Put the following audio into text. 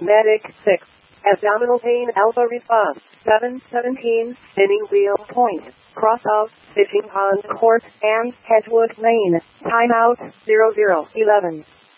Medic 6. Abdominal pain alpha response. 717. Spinning wheel point. Cross of Fishing Pond Court and Hedgewood Lane. Timeout 0011.